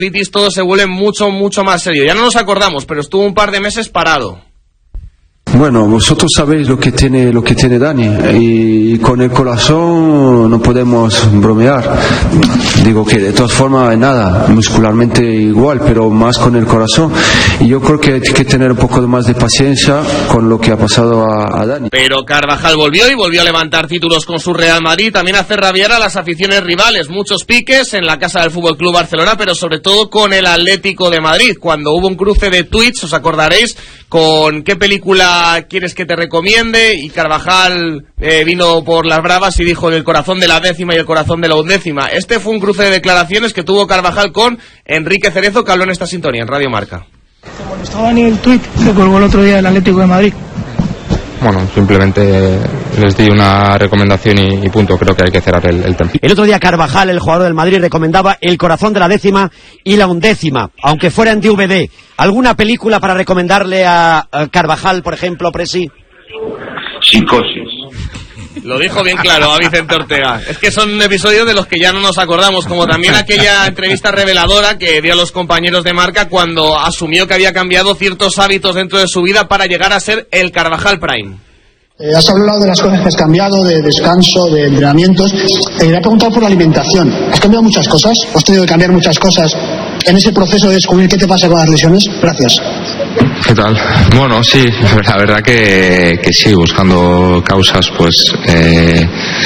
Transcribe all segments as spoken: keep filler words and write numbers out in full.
todo se vuelve mucho, mucho más serio. Ya no nos acordamos, pero estuvo un par de meses parado. Bueno, vosotros sabéis lo que tiene lo que tiene Dani, y con el corazón no podemos bromear. Digo que de todas formas nada, muscularmente igual, pero más con el corazón. Y yo creo que hay que tener un poco más de paciencia con lo que ha pasado a, a Dani. Pero Carvajal volvió y volvió a levantar títulos con su Real Madrid, también a hacer rabiar a las aficiones rivales. Muchos piques en la casa del F C Barcelona, pero sobre todo con el Atlético de Madrid, cuando hubo un cruce de tweets, os acordaréis, con qué película quieres que te recomiende, y Carvajal eh, vino por las bravas y dijo el corazón de la décima y el corazón de la undécima. Este fue un cruce de declaraciones que tuvo Carvajal con Enrique Cerezo, que habló en esta sintonía en Radio Marca. Bueno, estaba ni el tuit que colgó el otro día el Atlético de Madrid. Bueno, simplemente les di una recomendación y, y punto. Creo que hay que cerrar el, el tema. El otro día Carvajal, el jugador del Madrid, recomendaba el corazón de la décima y la undécima, aunque fuera en D V D. ¿Alguna película para recomendarle a, a Carvajal, por ejemplo, Presi? Psicosis. Lo dijo bien claro a Vicente Ortega. Es que son episodios de los que ya no nos acordamos, como también aquella entrevista reveladora que dio a los compañeros de Marca cuando asumió que había cambiado ciertos hábitos dentro de su vida para llegar a ser el Carvajal Prime. Eh, has hablado de las cosas que has cambiado, de descanso, de entrenamientos. Te quería preguntar por la alimentación. ¿Has cambiado muchas cosas? ¿Has tenido que cambiar muchas cosas en ese proceso de descubrir qué te pasa con las lesiones? Gracias. ¿Qué tal? Bueno, sí, la verdad que, que sí, buscando causas, pues eh,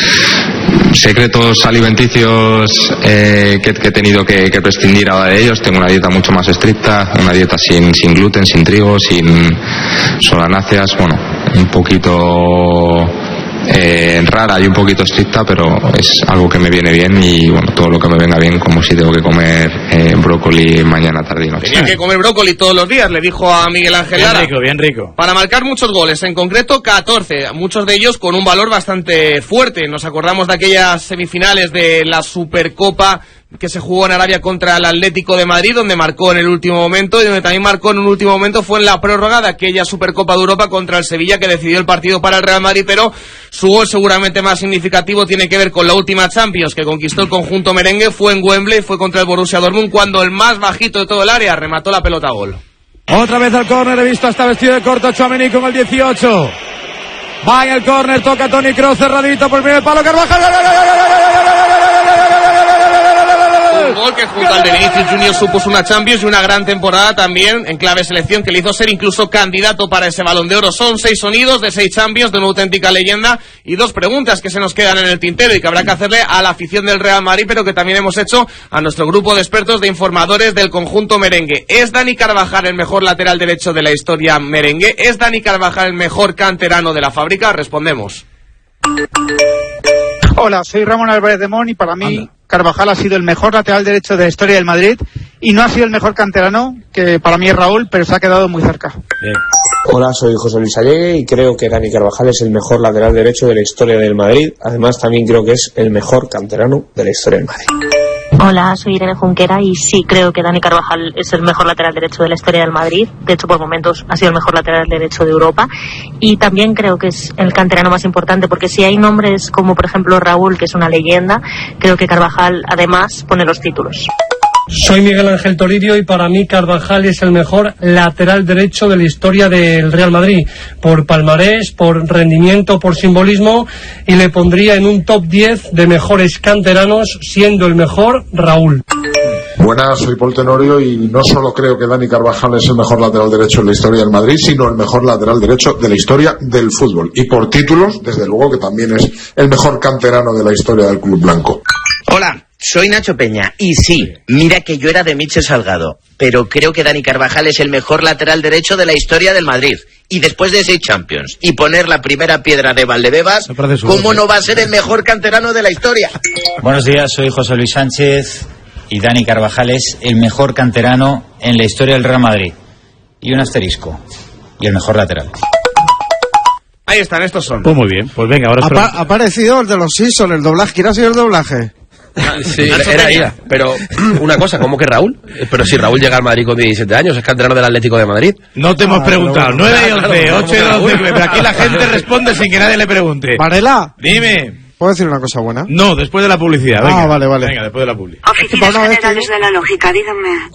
secretos alimenticios eh, que, que he tenido que, que prescindir ahora de ellos. Tengo una dieta mucho más estricta, una dieta sin, sin gluten, sin trigo, sin solanáceas, bueno, un poquito eh, rara y un poquito estricta, pero es algo que me viene bien, y bueno, todo lo que me venga bien, como si tengo que comer eh, brócoli mañana, tarde y noche. Tenía que comer brócoli todos los días, le dijo a Miguel Ángel Lara. Bien rico, bien rico. Para marcar muchos goles, en concreto catorce, muchos de ellos con un valor bastante fuerte. Nos acordamos de aquellas semifinales de la Supercopa que se jugó en Arabia contra el Atlético de Madrid, donde marcó en el último momento, y donde también marcó en un último momento fue en la prórroga de aquella Supercopa de Europa contra el Sevilla, que decidió el partido para el Real Madrid. Pero su gol seguramente más significativo tiene que ver con la última Champions que conquistó el conjunto merengue. Fue en Wembley, fue contra el Borussia Dortmund, cuando el más bajito de todo el área remató la pelota a gol. Otra vez al córner, he visto hasta vestido de corto Tchouaméni con el dieciocho. Va en el córner, toca Toni Kroos cerradito por el primer palo, Carvajal. Un gol que junto al de Vinicius Junior supuso una Champions y una gran temporada también en clave selección, que le hizo ser incluso candidato para ese Balón de Oro. Son seis sonidos de seis Champions, de una auténtica leyenda, y dos preguntas que se nos quedan en el tintero y que habrá que hacerle a la afición del Real Madrid, pero que también hemos hecho a nuestro grupo de expertos, de informadores del conjunto merengue. ¿Es Dani Carvajal el mejor lateral derecho de la historia merengue? ¿Es Dani Carvajal el mejor canterano de la fábrica? Respondemos. Hola, soy Ramón Álvarez de Mon, y para mí Anda. Carvajal ha sido el mejor lateral derecho de la historia del Madrid, y no ha sido el mejor canterano, que para mí es Raúl, pero se ha quedado muy cerca. Bien. Hola, soy José Luis Allegue y creo que Dani Carvajal es el mejor lateral derecho de la historia del Madrid. Además, también creo que es el mejor canterano de la historia del Madrid. Hola, soy Irene Junquera y sí creo que Dani Carvajal es el mejor lateral derecho de la historia del Madrid. De hecho, por momentos ha sido el mejor lateral derecho de Europa, y también creo que es el canterano más importante, porque si hay nombres como por ejemplo Raúl, que es una leyenda, creo que Carvajal además pone los títulos. Soy Miguel Ángel Toribio y para mí Carvajal es el mejor lateral derecho de la historia del Real Madrid, por palmarés, por rendimiento, por simbolismo, y le pondría en un top diez de mejores canteranos, siendo el mejor Raúl. Buenas, soy Paul Tenorio y no solo creo que Dani Carvajal es el mejor lateral derecho de la historia del Madrid, sino el mejor lateral derecho de la historia del fútbol. Y por títulos, desde luego que también es el mejor canterano de la historia del club blanco. Hola, soy Nacho Peña y sí, mira que yo era de Michel Salgado, pero creo que Dani Carvajal es el mejor lateral derecho de la historia del Madrid. Y después de seis Champions y poner la primera piedra de Valdebebas, ¿cómo no va a ser el mejor canterano de la historia? Buenos días, soy José Luis Sánchez y Dani Carvajal es el mejor canterano en la historia del Real Madrid. Y un asterisco, y el mejor lateral. Ahí están, estos son. Pues muy bien, pues venga, ahora... Ha aparecido el de los Simpsons, el doblaje. ¿Quién ha sido el doblaje? Sí, era ella. Pero una cosa, ¿cómo que Raúl? Pero si Raúl llega al Madrid con diecisiete años, es canterano del Atlético de Madrid. No te hemos ah, preguntado. nueve y once, ocho y doce. Pero aquí la gente responde sin que nadie le pregunte. Varela. Dime. ¿Puedo decir una cosa buena? No, después de la publicidad. Ah, Venga. vale, vale. Venga, después de la publicidad. Oficinas Generales de la Lógica, díganme.